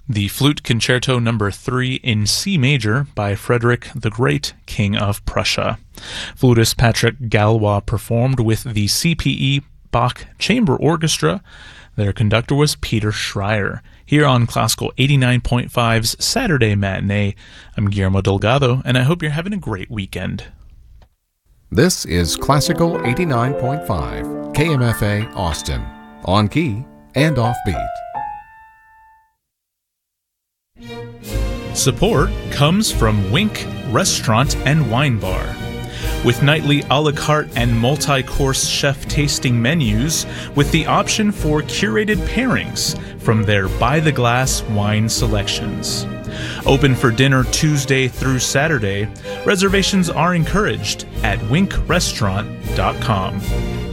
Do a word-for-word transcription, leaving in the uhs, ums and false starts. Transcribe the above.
The Flute Concerto Number three in C major by Frederick the Great, King of Prussia. Flutist Patrick Galois performed with the C P E Bach Chamber Orchestra. Their conductor was Peter Schreier. Here on Classical eighty-nine point five's Saturday Matinee, I'm Guillermo Delgado, and I hope you're having a great weekend. This is Classical eighty-nine point five, K M F A Austin, on key and offbeat. Support comes from Wink Restaurant and Wine Bar. With nightly a la carte and multi-course chef tasting menus with the option for curated pairings from their by-the-glass wine selections. Open for dinner Tuesday through Saturday. Reservations are encouraged at wink restaurant dot com.